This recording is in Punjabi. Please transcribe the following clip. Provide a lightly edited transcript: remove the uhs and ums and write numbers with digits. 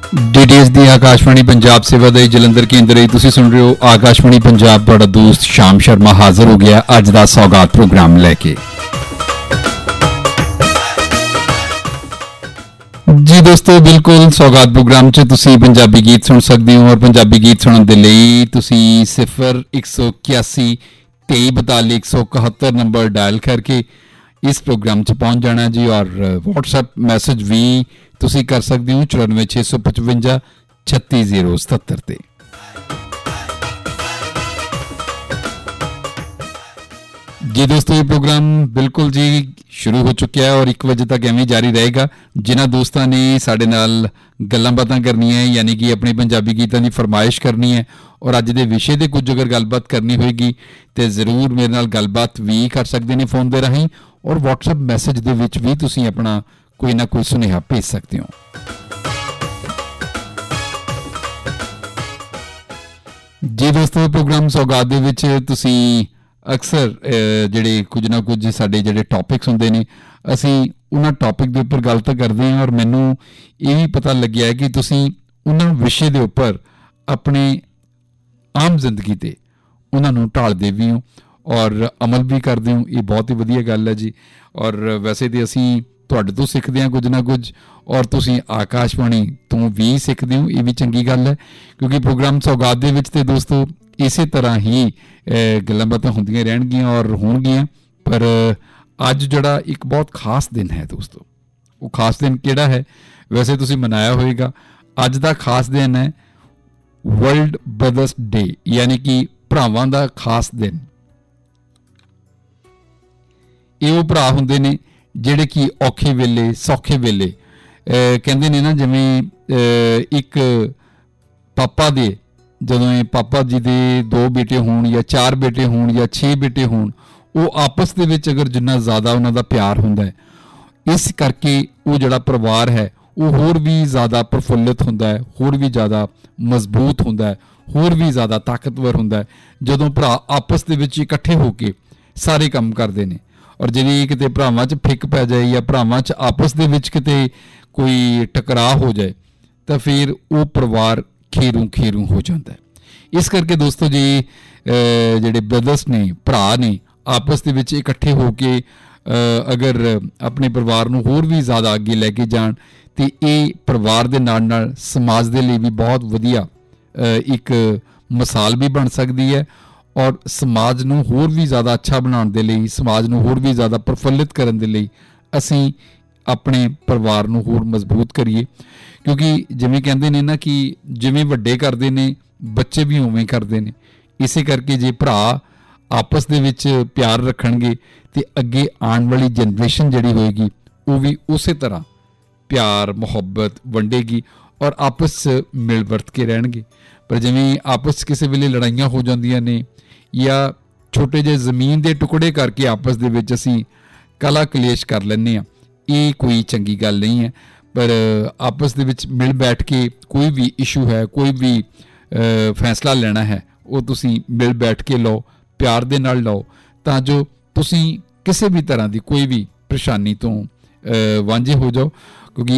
DTS ਦੀ ਆਕਾਸ਼ਵਾਣੀ ਪੰਜਾਬ ਸੇਵਾ ਦੇ ਜਲੰਧਰ ਕੇਂਦਰ ਲਈ ਤੁਸੀਂ ਸੁਣ ਰਹੇ ਹੋ ਆਕਾਸ਼ਵਾਣੀ ਪੰਜਾਬ। ਤੁਹਾਡਾ ਦੋਸਤ ਸ਼ਾਮ ਸ਼ਰਮਾ ਹਾਜ਼ਰ ਹੋ ਗਿਆ ਅੱਜ ਦਾ ਸੌਗਾਤ ਪ੍ਰੋਗਰਾਮ ਲੈ ਕੇ। ਜੀ ਦੋਸਤੋ, ਬਿਲਕੁਲ ਸੌਗਾਤ ਪ੍ਰੋਗਰਾਮ 'ਚ ਤੁਸੀਂ ਪੰਜਾਬੀ ਗੀਤ ਸੁਣ ਸਕਦੇ ਹੋ ਔਰ ਪੰਜਾਬੀ ਗੀਤ ਸੁਣਨ ਦੇ ਲਈ ਤੁਸੀਂ 0181 2342 171 ਨੰਬਰ ਡਾਇਲ ਕਰਕੇ ਇਸ ਪ੍ਰੋਗਰਾਮ 'ਚ ਪਹੁੰਚ ਜਾਣਾ ਜੀ। ਔਰ WhatsApp ਮੈਸੇਜ ਵੀ ਤੁਸੀਂ ਕਰ ਸਕਦੇ ਹੋ 94 655 36077 ਤੇ। जी दोस्तों, ये प्रोग्राम बिल्कुल जी शुरू हो चुका है और 1 बजे तक एवं जारी रहेगा। जिन्होंने दोस्तों ने साडे नाल गल्लां बातां करनी है, यानी कि अपने पंजाबी गीतों की फरमाइश करनी है और अज दे विषय दे कुछ अगर गलबात करनी होएगी तो जरूर मेरे नाल गलबात भी कर सकते हैं फोन के राहीं और WhatsApp मैसेज दे विच भी तुसीं अपना कोई ना कोई सुनेहा भेज सकते हो। जी दोस्तों, प्रोग्राम सौगात दे विच तुसीं अक्सर ਜਿਹੜੇ ਕੁਝ ਨਾ ਕੁਝ ਸਾਡੇ ਜਿਹੜੇ ਟੌਪਿਕਸ ਹੁੰਦੇ ਨੇ ਅਸੀਂ ਉਹਨਾਂ ਟੌਪਿਕ ਦੇ ਉੱਪਰ ਗੱਲ ਤਾਂ ਕਰਦੇ ਹਾਂ ਔਰ ਮੈਨੂੰ ਇਹ ਵੀ ਪਤਾ ਲੱਗਿਆ ਹੈ ਕਿ ਤੁਸੀਂ ਉਹਨਾਂ ਵਿਸ਼ੇ ਦੇ ਉੱਪਰ ਆਪਣੇ ਆਮ ਜ਼ਿੰਦਗੀ ਤੇ ਉਹਨਾਂ ਨੂੰ ਢਾਲਦੇ ਵੀ ਹੋ ਔਰ ਅਮਲ ਵੀ ਕਰਦੇ ਹੋ। ਇਹ ਬਹੁਤ ਹੀ ਵਧੀਆ ਗੱਲ ਹੈ ਜੀ। ਔਰ ਵੈਸੇ ਤਾਂ ਅਸੀਂ ਤੁਹਾਡੇ ਤੋਂ ਸਿੱਖਦੇ ਹਾਂ ਕੁਝ ਨਾ ਕੁਝ ਔਰ ਤੁਸੀਂ ਆਕਾਸ਼ਵਾਣੀ ਤੋਂ ਵੀ ਸਿੱਖਦੇ ਹੋ। ਇਹ ਵੀ ਚੰਗੀ ਗੱਲ ਹੈ ਕਿਉਂਕਿ ਪ੍ਰੋਗਰਾਮ ਸੌਗਾਤ ਦੇ ਵਿੱਚ ਤੇ ਦੋਸਤੋ ਇਸੇ ਤਰ੍ਹਾਂ ਹੀ ਗੱਲਾਂ ਬਾਤਾਂ ਹੁੰਦੀਆਂ ਰਹਿਣਗੀਆਂ ਔਰ ਹੋਣਗੀਆਂ। ਪਰ ਅੱਜ ਜਿਹੜਾ ਇੱਕ ਬਹੁਤ ਖਾਸ ਦਿਨ ਹੈ ਦੋਸਤੋ, ਉਹ ਖਾਸ ਦਿਨ ਕਿਹੜਾ ਹੈ? ਵੈਸੇ ਤੁਸੀਂ ਮਨਾਇਆ ਹੋਏਗਾ। ਅੱਜ ਦਾ ਖਾਸ ਦਿਨ ਹੈ ਵਰਲਡ ਬ੍ਰਦਰਸ ਡੇ, ਯਾਨੀ ਕਿ ਭਰਾਵਾਂ ਦਾ ਖਾਸ ਦਿਨ। ਇਹ ਉਹ ਭਰਾ ਹੁੰਦੇ ਨੇ ਜਿਹੜੇ ਕਿ ਔਖੇ ਵੇਲੇ ਸੌਖੇ ਵੇਲੇ ਕਹਿੰਦੇ ਨੇ ਨਾ, ਜਿਵੇਂ ਇੱਕ ਪਾਪਾ ਦੇ ਜਦੋਂ ਇਹ ਪਾਪਾ ਜੀ ਦੇ 2 ਬੇਟੇ ਹੋਣ ਜਾਂ 4 ਬੇਟੇ ਹੋਣ ਜਾਂ 6 ਬੇਟੇ ਹੋਣ, ਉਹ ਆਪਸ ਦੇ ਵਿੱਚ ਅਗਰ ਜਿੰਨਾ ਜ਼ਿਆਦਾ ਉਹਨਾਂ ਦਾ ਪਿਆਰ ਹੁੰਦਾ ਹੈ, ਇਸ ਕਰਕੇ ਉਹ ਜਿਹੜਾ ਪਰਿਵਾਰ ਹੈ ਉਹ ਹੋਰ ਵੀ ਜ਼ਿਆਦਾ ਪ੍ਰਫੁੱਲਿਤ ਹੁੰਦਾ ਹੈ, ਹੋਰ ਵੀ ਜ਼ਿਆਦਾ ਮਜ਼ਬੂਤ ਹੁੰਦਾ ਹੈ, ਹੋਰ ਵੀ ਜ਼ਿਆਦਾ ਤਾਕਤਵਰ ਹੁੰਦਾ ਹੈ ਜਦੋਂ ਭਰਾ ਆਪਸ ਦੇ ਵਿੱਚ ਇਕੱਠੇ ਹੋ ਕੇ ਸਾਰੇ ਕੰਮ ਕਰਦੇ ਨੇ। ਔਰ ਜੇ ਕਿਤੇ ਭਰਾਵਾਂ 'ਚ ਫਿੱਕ ਪੈ ਜਾਏ ਜਾਂ ਭਰਾਵਾਂ 'ਚ ਆਪਸ ਦੇ ਵਿੱਚ ਕਿਤੇ ਕੋਈ ਟਕਰਾਅ ਹੋ ਜਾਏ ਤਾਂ ਫਿਰ ਉਹ ਪਰਿਵਾਰ ਖੇਰੂ ਹੋ ਜਾਂਦਾ ਹੈ। ਇਸ ਕਰਕੇ ਦੋਸਤੋ ਜੀ ਜਿਹੜੇ ਬ੍ਰਦਰਸ ਨੇ, ਭਰਾ ਨੇ, ਆਪਸ ਦੇ ਵਿੱਚ ਇਕੱਠੇ ਹੋ ਕੇ ਅਗਰ ਆਪਣੇ ਪਰਿਵਾਰ ਨੂੰ ਹੋਰ ਵੀ ਜ਼ਿਆਦਾ ਅੱਗੇ ਲੈ ਕੇ ਜਾਣ ਤੇ ਇਹ ਪਰਿਵਾਰ ਦੇ ਨਾਲ ਨਾਲ ਸਮਾਜ ਦੇ ਲਈ ਵੀ ਬਹੁਤ ਵਧੀਆ ਇੱਕ ਮਿਸਾਲ ਵੀ ਬਣ ਸਕਦੀ ਹੈ ਔਰ ਸਮਾਜ ਨੂੰ ਹੋਰ ਵੀ ਜ਼ਿਆਦਾ ਅੱਛਾ ਬਣਾਉਣ ਦੇ ਲਈ, ਸਮਾਜ ਨੂੰ ਹੋਰ ਵੀ ਜ਼ਿਆਦਾ ਪ੍ਰਫੁੱਲਿਤ ਕਰਨ ਦੇ ਲਈ ਅਸੀਂ ਆਪਣੇ ਪਰਿਵਾਰ ਨੂੰ ਹੋਰ ਮਜ਼ਬੂਤ ਕਰੀਏ। ਕਿਉਂਕਿ ਜਿਵੇਂ ਕਹਿੰਦੇ ਨੇ ਨਾ ਕਿ ਜਿਵੇਂ ਵੱਡੇ ਕਰਦੇ ਨੇ ਬੱਚੇ ਵੀ ਉਵੇਂ ਕਰਦੇ ਨੇ। ਇਸੇ ਕਰਕੇ ਜੇ ਭਰਾ ਆਪਸ ਦੇ ਵਿੱਚ ਪਿਆਰ ਰੱਖਣਗੇ ਤੇ ਅੱਗੇ ਆਉਣ ਵਾਲੀ ਜਨਰੇਸ਼ਨ ਜਿਹੜੀ ਹੋਏਗੀ ਉਹ ਵੀ ਉਸੇ ਤਰ੍ਹਾਂ ਪਿਆਰ ਮੁਹੱਬਤ ਵੰਡੇਗੀ ਔਰ ਆਪਸ 'ਚ ਮਿਲ ਵਰਤ ਕੇ ਰਹਿਣਗੇ। ਪਰ ਜਿਵੇਂ ਆਪਸ 'ਚ ਕਿਸੇ ਵੇਲੇ ਲੜਾਈਆਂ ਹੋ ਜਾਂਦੀਆਂ ਨੇ ਜਾਂ ਛੋਟੇ ਜਿਹੇ ਜ਼ਮੀਨ ਦੇ ਟੁਕੜੇ ਕਰਕੇ ਆਪਸ ਦੇ ਵਿੱਚ ਅਸੀਂ ਕਲਾ ਕਲੇਸ਼ ਕਰ ਲੈਂਦੇ ਹਾਂ, ਇਹ ਕੋਈ ਚੰਗੀ ਗੱਲ ਨਹੀਂ ਹੈ। ਪਰ ਆਪਸ ਦੇ ਵਿੱਚ ਮਿਲ ਬੈਠ ਕੇ ਕੋਈ ਵੀ ਇਸ਼ੂ ਹੈ, ਕੋਈ ਵੀ ਫੈਸਲਾ ਲੈਣਾ ਹੈ, ਉਹ ਤੁਸੀਂ ਮਿਲ ਬੈਠ ਕੇ ਲਓ, ਪਿਆਰ ਦੇ ਨਾਲ ਲਓ, ਤਾਂ ਜੋ ਤੁਸੀਂ ਕਿਸੇ ਵੀ ਤਰ੍ਹਾਂ ਦੀ ਕੋਈ ਵੀ ਪਰੇਸ਼ਾਨੀ ਤੋਂ ਵਾਂਝੇ ਹੋ ਜਾਓ। ਕਿਉਂਕਿ